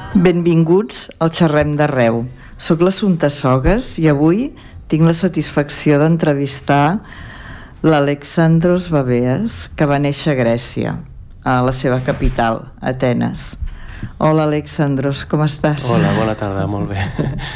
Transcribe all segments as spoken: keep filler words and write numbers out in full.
Benvinguts al Xerrem d'Arreu. Soc l'Assumpta Sogues i avui tinc la satisfacció d'entrevistar l'Alexandros Babeas, que va néixer a Grècia, a la seva capital, Atenes. Hola, Alexandros, com estàs? Hola, bona tarda, molt bé.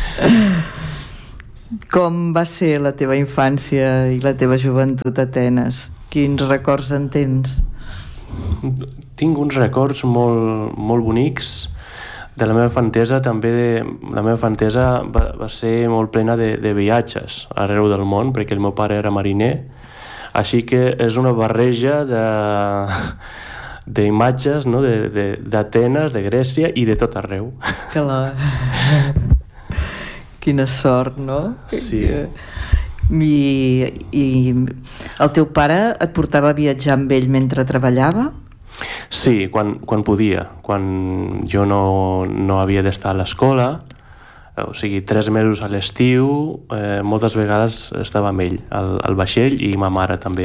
Com va ser la teva infància i la teva joventut a Atenes? Quins records en tens? Tinc uns records molt, molt bonics de la meva infantesa. També de, la meva infantesa va, va ser molt plena de, de viatges arreu del món, perquè el meu pare era mariner, així que és una barreja de d'imatges, no? d'Atenes, de, de Grècia i de tot arreu. Que la... Quina sort, no? Sí. I, I el teu pare et portava a viatjar amb ell mentre treballava? Sí, quan, quan podia, quan jo no, no havia d'estar a l'escola, o sigui, tres mesos a l'estiu, eh, moltes vegades estava amb ell, al, al vaixell, i ma mare també.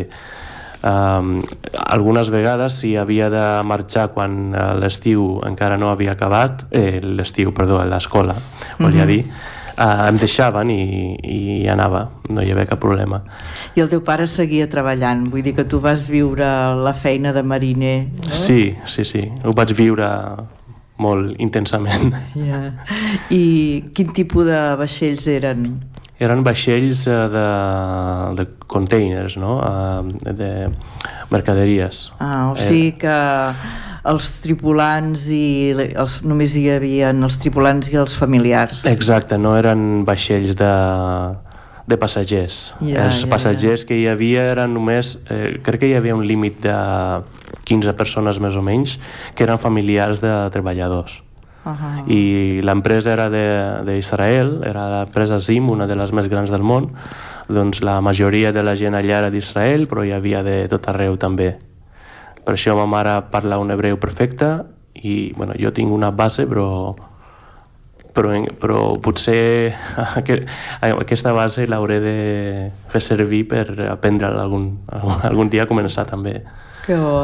Um, algunes vegades, si havia de marxar quan l'estiu encara no havia acabat, eh, l'estiu, perdó, l'escola, volia mm-hmm. dir, Uh, em deixaven i, i anava, no hi havia cap problema. I el teu pare seguia treballant, vull dir que tu vas viure la feina de mariner, no? Sí, sí, sí, ho vaig viure molt intensament. Yeah. I quin tipus de vaixells eren? Eren vaixells de, de containers, no? De mercaderies. Ah, o sigui que els tripulants i els, només hi havia els tripulants i els familiars. Exacte, no eren vaixells de, de passatgers. Yeah, els yeah, passatgers yeah. que hi havia eren només, eh, crec que hi havia un límit de quinze persones més o menys, que eren familiars de treballadors. Uh-huh. I l'empresa era d'Israel, era l'empresa Zim, una de les més grans del món. Doncs la majoria de la gent allà era d'Israel, però hi havia de tot arreu també. Per això ma mare parla un hebreu perfecte i bueno, jo tinc una base, però, però, però potser aquesta base l'hauré de fer servir per aprendre algun, algun dia a començar també. Que bo.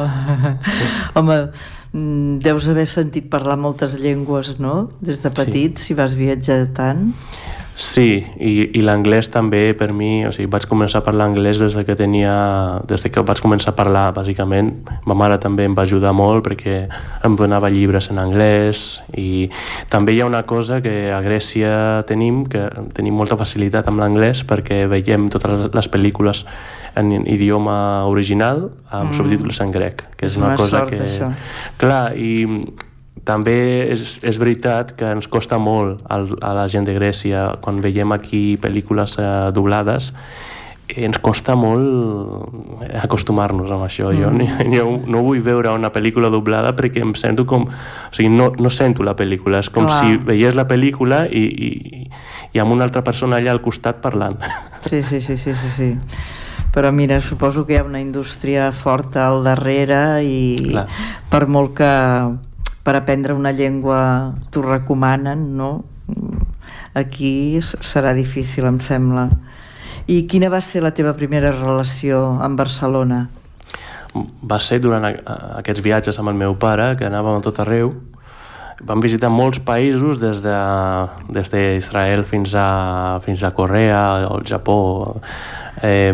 Home, deus haver sentit parlar moltes llengües, no? Des de petit, sí. Si vas viatjar tant. Sí, i, i l'anglès també per mi, o sigui, vaig començar a parlar anglès des de que tenia, des de que vaig començar a parlar, bàsicament. Ma mare també em va ajudar molt perquè em donava llibres en anglès, i també hi ha una cosa que a Grècia tenim, que tenim molta facilitat amb l'anglès perquè veiem totes les pel·lícules en idioma original amb mm. subtítols en grec, que és, és una, una cosa sort, que... Això. Clar, i també és, és veritat que ens costa molt al, a la gent de Grècia, quan veiem aquí pel·lícules eh, doblades, ens costa molt acostumar-nos amb això. Mm. Jo, jo no vull veure una pel·lícula doblada perquè em sento com... O sigui, no, no sento la pel·lícula, és com Clar. Si veiés la pel·lícula i, i, i amb una altra persona allà al costat parlant. Sí, sí, sí, sí, sí, sí. Però mira, suposo que hi ha una indústria forta al darrere i Clar. Per molt que per aprendre una llengua t'ho recomanen, no? Aquí serà difícil, em sembla. I quina va ser la teva primera relació amb Barcelona? Va ser durant aquests viatges amb el meu pare, que anàvem a tot arreu. Vam visitar molts països, des de des d'Israel fins a, fins a Corea o el Japó. Eh,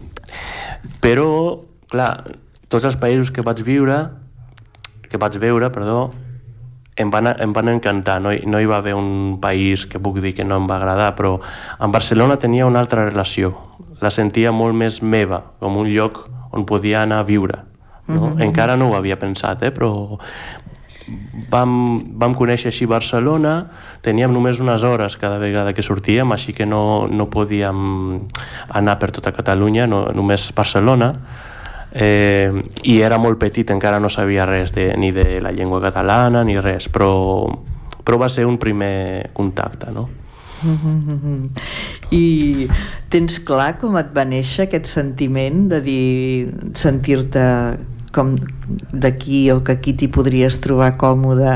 però, clar, tots els països que vaig viure que vaig veure, perdó, em van, em van encantar. No hi, no hi va haver un país que puc dir que no em va agradar, però amb Barcelona tenia una altra relació. La sentia molt més meva, com un lloc on podia anar a viure. No? Mm-hmm. Encara no ho havia pensat, eh? Però vam, vam conèixer així Barcelona, teníem només unes hores cada vegada que sortíem, així que no, no podíem anar per tota Catalunya, no, només Barcelona. Eh, i era molt petit, encara no sabia res de, ni de la llengua catalana ni res, però, però va ser un primer contacte, no? Mm-hmm. I tens clar com et va néixer aquest sentiment de dir, sentir-te com d'aquí, o que aquí t'hi podries trobar còmode?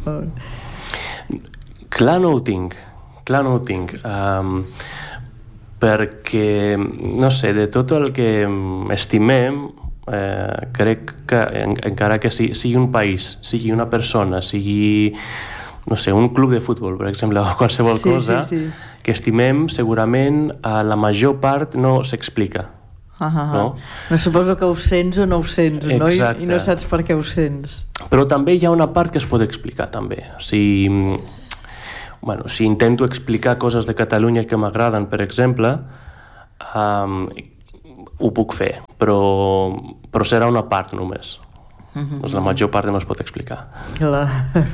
Clar no ho tinc, clar no ho tinc um, perquè, no sé, de tot el que estimem, eh, crec que en, encara que sigui, sigui un país, sigui una persona, sigui no sé, un club de futbol, per exemple, o qualsevol sí, cosa sí, sí. que estimem, segurament a la major part no s'explica. Ah, ah, no? no suposo que ho sents o no ho sents, no? I, I no saps per què ho sents. Però també hi ha una part que es pot explicar, també. O sigui, bueno, si intento explicar coses de Catalunya que m'agraden, per exemple, um, ho puc fer, però, però serà una part només. Mm-hmm. Doncs la major part no es pot explicar. Clar.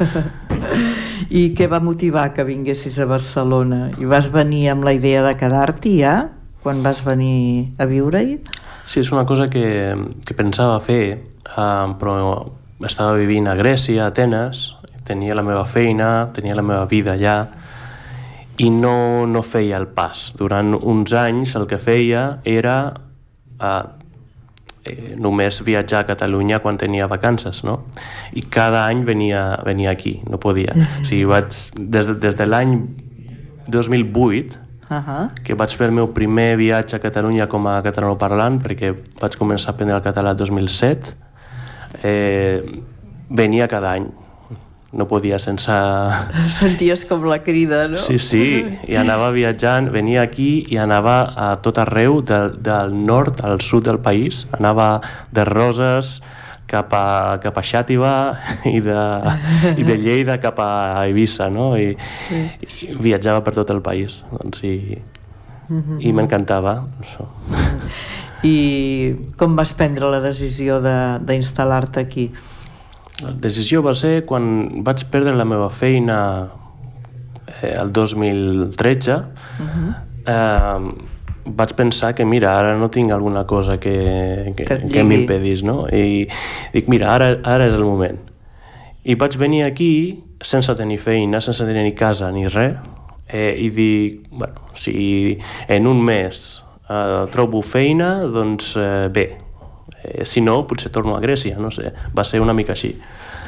I què va motivar que vinguessis a Barcelona? I vas venir amb la idea de quedar-t'hi ja? Quan vas venir a viure-hi? Sí, és una cosa que, que pensava fer, uh, però estava vivint a Grècia, a Atenes, tenia la meva feina, tenia la meva vida allà, i no, no feia el pas. Durant uns anys el que feia era uh, eh, només viatjar a Catalunya quan tenia vacances, no? I cada any venia, venia aquí, no podia. O sigui, vaig, des, des de l'any dos mil vuit, Uh-huh. que vaig fer el meu primer viatge a Catalunya com a catalanoparlant, perquè vaig començar a aprendre el català el dos mil set, eh, venia cada any, no podia sense... Senties com la crida, no? Sí, sí, i anava viatjant, venia aquí i anava a tot arreu, del, del nord al sud del país, anava de Roses cap a, cap a Xàtiva i de, i de Lleida cap a Eivissa, no? I, i viatjava per tot el país, doncs, i, mm-hmm. i m'encantava. I com vas prendre la decisió d'instal·lar-te aquí? La decisió va ser quan vaig perdre la meva feina eh, el dos mil tretze, mm-hmm. eh, vaig pensar que mira, ara no tinc alguna cosa que, que, que m'impedís, no? I dic, mira, ara, ara és el moment. I vaig venir aquí sense tenir feina, sense tenir ni casa ni res, eh, i dic, bueno, si en un mes eh, trobo feina, doncs eh, bé. Eh, si no, potser torno a Grècia, no sé. Va ser una mica així.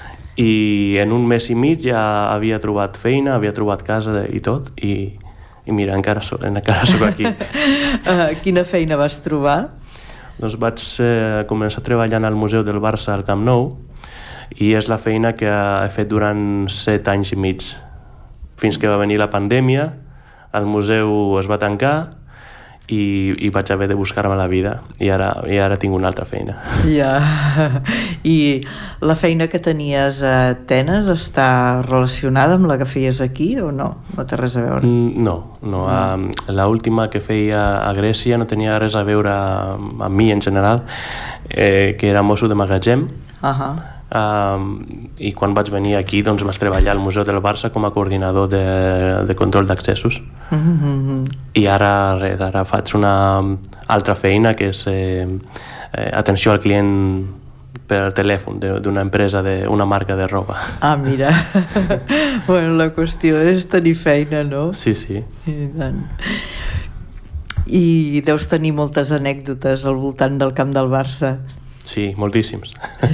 I en un mes i mig ja havia trobat feina, havia trobat casa i tot, i i mira, encara soc, encara soc aquí. uh, quina feina vas trobar? Doncs vaig eh, començar treballant al Museu del Barça al Camp Nou i és la feina que he fet durant set anys i mig. Fins que va venir la pandèmia, el museu es va tancar i, i vaig haver de buscar-me la vida i ara, i ara tinc una altra feina. Ja. I la feina que tenies a Atenes està relacionada amb la que feies aquí o no? No té res a veure? Mm, no, no. Mm. Uh, l'última que feia a Grècia no tenia res a veure amb, amb mi en general, eh, que era mosso de magatzem. Uh-huh. Um, i quan vaig venir aquí doncs vaig treballar al Museu del Barça com a coordinador de, de control d'accessos. Mm-hmm. I ara, ara faig una altra feina que és eh, eh, atenció al client per telèfon d'una empresa, d'una marca de roba. Ah, mira. Bueno, la qüestió és tenir feina, no? Sí, sí. I tant. I deus tenir moltes anècdotes al voltant del camp del Barça. Sí, moltíssims.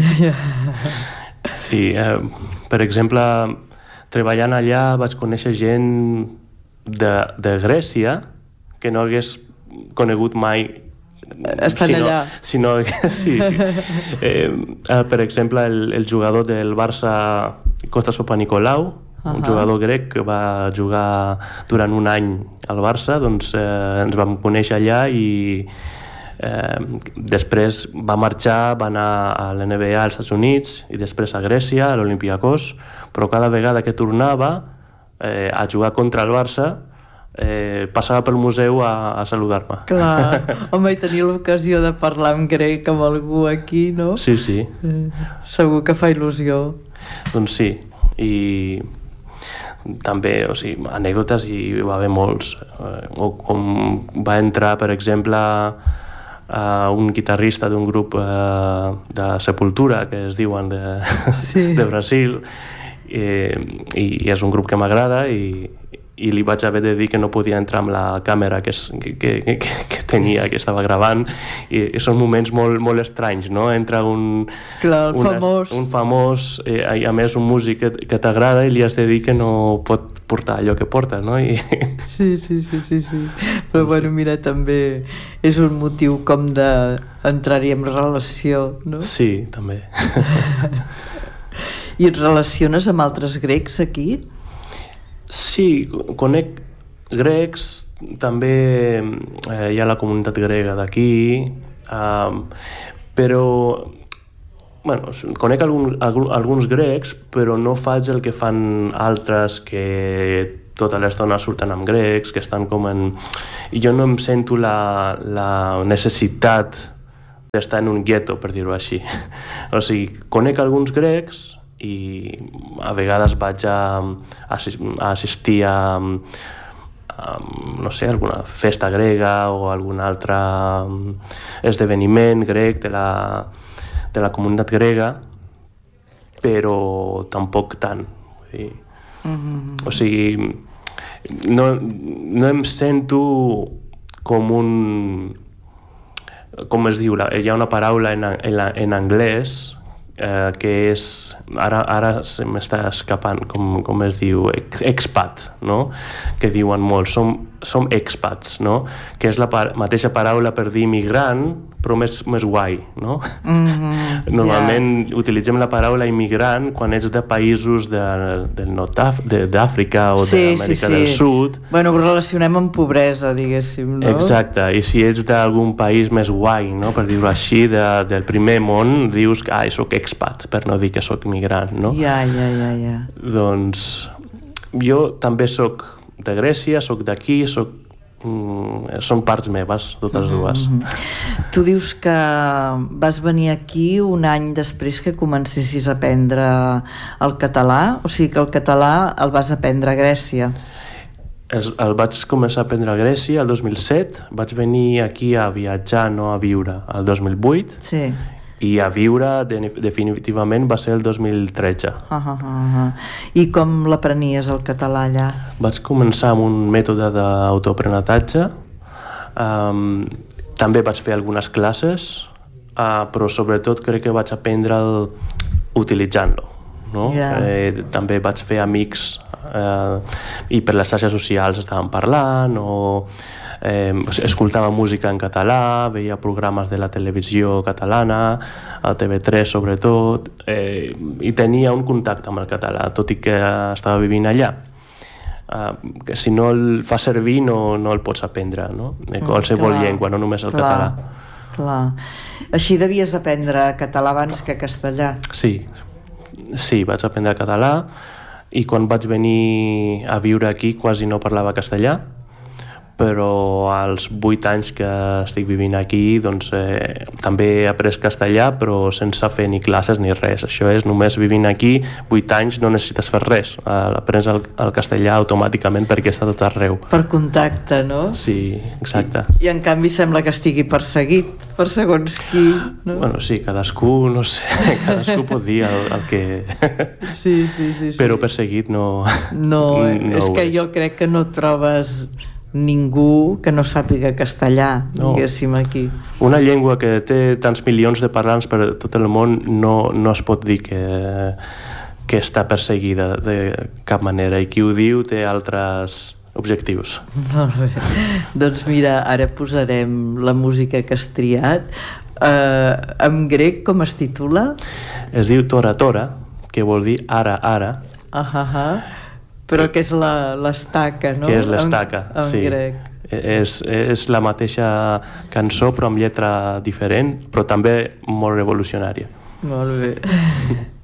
Sí, eh, per exemple, treballant allà vaig conèixer gent de, de Grècia que no hagués conegut mai estan sinó, allà. Sinó, sí, sí. Eh, eh, per exemple, el, el jugador del Barça, Kostas Papanikolaou, uh-huh. un jugador grec que va jugar durant un any al Barça, doncs eh, ens vam conèixer allà i Eh, després va marxar, va anar a l'N B A als Estats Units i després a Grècia, a l'Olympiakos, però cada vegada que tornava eh, a jugar contra el Barça eh, passava pel museu a, a saludar-me. Clar, home, i tenir l'ocasió de parlar en grec amb algú aquí, no? Sí, sí. Eh, segur que fa il·lusió. Doncs sí, i també, o sigui, anècdotes hi va haver molts. Eh, o com va entrar, per exemple, Uh, un guitarrista d'un grup uh, de Sepultura que es diuen de, sí. de Brasil i, i és un grup que m'agrada i, i li vaig haver de dir que no podia entrar amb la càmera que, es, que, que, que, que tenia, que estava gravant i, i són moments molt, molt estranys, no? Entra un, Clar, un famós, un famós eh, i a més un músic que, que t'agrada i li has de dir que no pot portar allò que porta, no? I... Sí, sí, sí, sí, sí. Però bueno, mira, també és un motiu com d'entrar-hi en relació, no? Sí, també. I et relaciones amb altres grecs aquí? Sí, conec grecs, també eh, hi ha la comunitat grega d'aquí, eh, però bueno, conec algun, algun, alguns grecs, però no faig el que fan altres que tota l'estona surten amb grecs, que estan com en... I jo no em sento la, la necessitat d'estar en un gueto, per dir-ho així. O sigui, conec alguns grecs i a vegades vaig a, a assistir a, a no sé, alguna festa grega o algun altre esdeveniment grec de la de la comunitat grega, però tampoc tant. Vull dir, mm-hmm. O sigui, no, no em sento com un... Com es diu? Hi ha una paraula en, en, en anglès eh, que és... Ara, ara se m'està escapant, com, com es diu? Expat, no? Que diuen molt. Som, som expats, no? Que és la par mateixa paraula per dir immigrant, però més, més guai, no? Mm-hmm, normalment yeah. Utilitzem la paraula immigrant quan ets de països de, del nord d'Àfrica o sí, d'Amèrica sí, sí. del Sud. Bueno, ho relacionem amb pobresa, diguéssim, no? Exacte, i si ets d'algun país més guai, no? Per dir-ho així, de, del primer món, dius que ah, soc expat, per no dir que soc immigrant, no? Ja, ja, ja, ja. Doncs jo també soc de Grècia, soc d'aquí, soc Mm, són parts meves, totes dues. Mm-hmm. Tu dius que vas venir aquí un any després que comencessis a aprendre el català, o sigui que el català el vas aprendre a Grècia. El, el vaig començar a aprendre a Grècia el dos mil set, vaig venir aquí a viatjar, no a viure, el dos mil vuit. Sí. I a viure de, definitivament va ser el dos mil tretze. Uh -huh, uh -huh. I com l'aprenies el català allà? Vaig començar amb un mètode d'autoaprenentatge. Um, també vaig fer algunes classes, uh, però sobretot crec que vaig aprendre utilitzant-lo. No? Yeah. Eh, també vaig fer amics eh, i per les xarxes socials estàvem parlant o eh, escoltava música en català, veia programes de la televisió catalana, a T V tres sobretot, eh, i tenia un contacte amb el català, tot i que estava vivint allà. Uh, que si no el fa servir no, no el pots aprendre, no? De qualsevol mm, llengua, no només el clar, català. Clar. Així devies aprendre català abans que castellà. Sí, sí, vaig aprendre català i quan vaig venir a viure aquí quasi no parlava castellà, però als vuit anys que estic vivint aquí doncs, eh, també he après castellà, però sense fer ni classes ni res. Això és, només vivint aquí vuit anys no necessites fer res, eh, aprens el, el castellà automàticament perquè està tot arreu. Per contacte, no? Sí, exacte. I, i en canvi sembla que estigui perseguit per segons qui, no? Bueno, sí, cadascú, no sé, cadascú pot dir el, el que... Sí, sí, sí, sí. Però perseguit no... No, no és que és. Jo crec que no trobes ningú que no sàpiga castellà, no. Diguéssim, aquí. Una llengua que té tants milions de parlants per tot el món no, no es pot dir que, que està perseguida de cap manera, i qui ho diu té altres objectius. Molt bé. Doncs mira, ara posarem la música que has triat. Uh, en grec com es titula? Es diu Tora Tora, que vol dir ara, ara. Ahà, uh -huh. Però que és l'estaca, no? Que és l'estaca, en, en sí. grec. És, és la mateixa cançó però amb lletra diferent, però també molt revolucionària. Molt bé.